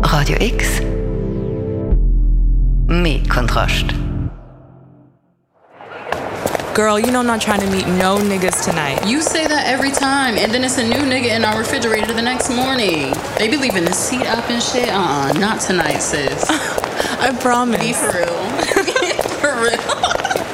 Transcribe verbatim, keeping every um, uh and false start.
Radio X. Mehr Kontrast. Girl, you know I'm not trying to meet no niggas tonight. You say that every time, and then it's a new nigga in our refrigerator the next morning. They be leaving the seat up and shit. Uh-uh, not tonight, sis. I promise. Be for real. For real.